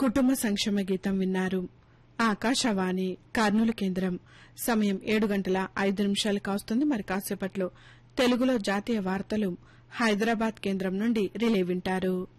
కుటుంబ సంక్షేమ గీతం విన్నారు. ఆకాశవాణి కర్నూలు కేంద్రం. సమయం 7:05 కావస్తుంది. మరి కాసేపట్లో తెలుగులో జాతీయ వార్తలు హైదరాబాద్ కేంద్రం నుండి రిలే వింటారు.